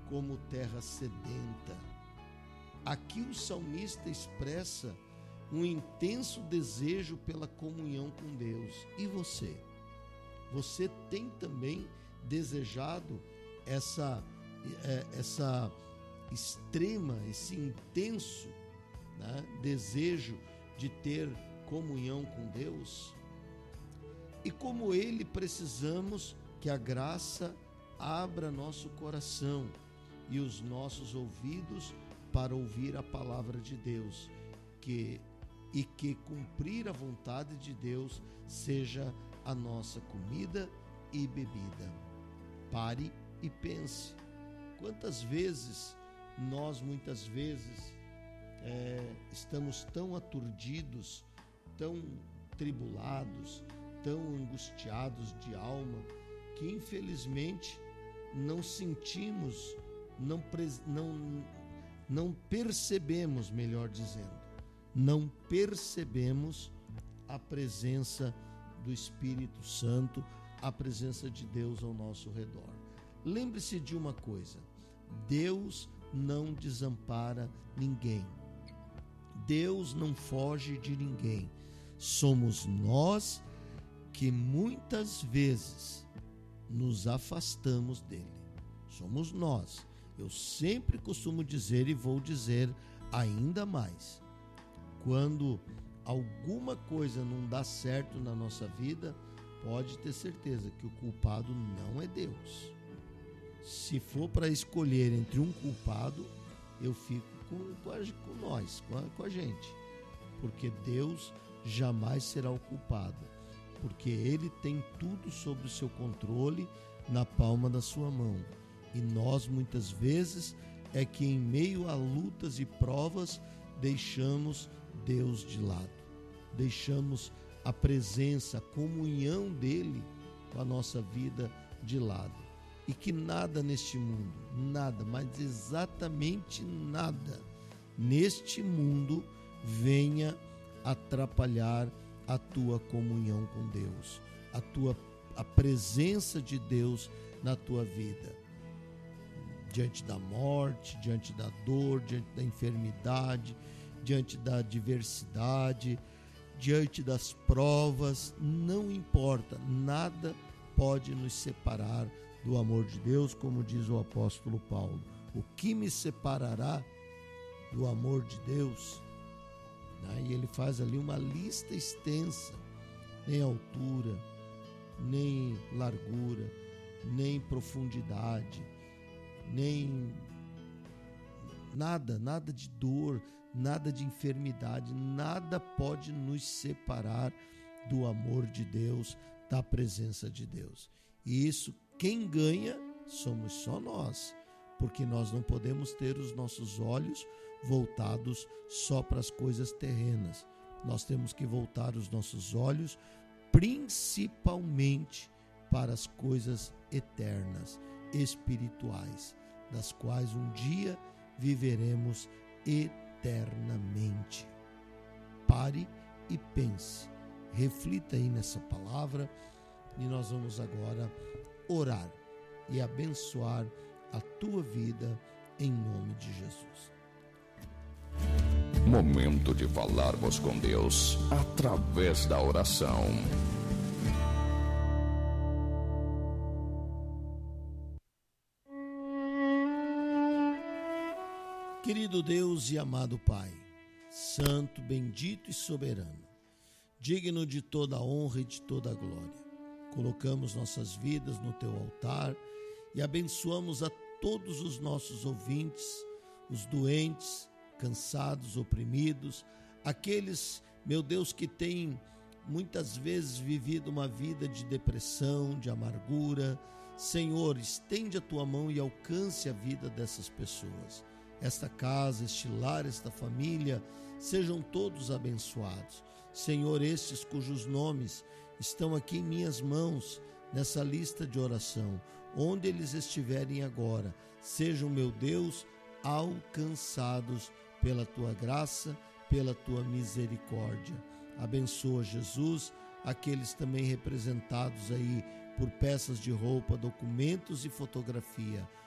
como terra sedenta. Aqui o salmista expressa um intenso desejo pela comunhão com Deus. E você? Você tem também desejado essa extrema, esse intenso, né, desejo de ter comunhão com Deus? E como Ele, precisamos que a graça abra nosso coração e os nossos ouvidos para ouvir a palavra de Deus, e que cumprir a vontade de Deus seja a nossa comida e bebida. Pare e pense. Quantas vezes muitas vezes, estamos tão aturdidos, tão tribulados, tão angustiados de alma, que infelizmente não sentimos, não percebemos, melhor dizendo, não percebemos a presença do Espírito Santo, a presença de Deus ao nosso redor. Lembre-se de uma coisa: Deus não desampara ninguém. Deus não foge de ninguém. Somos nós que muitas vezes nos afastamos dele. Somos nós. Eu sempre costumo dizer e vou dizer ainda mais: quando alguma coisa não dá certo na nossa vida, pode ter certeza que o culpado não é Deus. Se for para escolher entre um culpado, eu fico com a gente, porque Deus jamais será o culpado, porque Ele tem tudo sob o seu controle, na palma da sua mão. E nós, muitas vezes, é que em meio a lutas e provas, deixamos Deus de lado, deixamos a presença, a comunhão dele com a nossa vida de lado. E que nada neste mundo, nada, mas exatamente nada neste mundo venha atrapalhar a tua comunhão com Deus, a presença de Deus na tua vida. Diante da morte, diante da dor, diante da enfermidade, diante da adversidade, diante das provas, não importa, nada pode nos separar do amor de Deus, como diz o apóstolo Paulo. O que me separará do amor de Deus? E ele faz ali uma lista extensa: nem altura, nem largura, nem profundidade, nem nada de dor, nada de enfermidade, nada pode nos separar do amor de Deus, da presença de Deus. E isso, quem ganha somos só nós, porque nós não podemos ter os nossos olhos voltados só para as coisas terrenas. Nós temos que voltar os nossos olhos principalmente para as coisas eternas, espirituais, das quais um dia viveremos eternamente. Pare e pense, reflita aí nessa palavra, e nós vamos agora orar e abençoar a tua vida em nome de Jesus. Momento de falarmos com Deus através da oração. Querido Deus e amado Pai, santo, bendito e soberano, digno de toda a honra e de toda a glória, colocamos nossas vidas no teu altar e abençoamos a todos os nossos ouvintes, os doentes, cansados, oprimidos, aqueles, meu Deus, que têm muitas vezes vivido uma vida de depressão, de amargura. Senhor, estende a tua mão e alcance a vida dessas pessoas. Esta casa, este lar, esta família, sejam todos abençoados. Senhor, estes cujos nomes estão aqui em minhas mãos, nessa lista de oração, onde eles estiverem agora, sejam, meu Deus, alcançados pela tua graça, pela tua misericórdia. Abençoa, Jesus, aqueles também representados aí por peças de roupa, documentos e fotografia.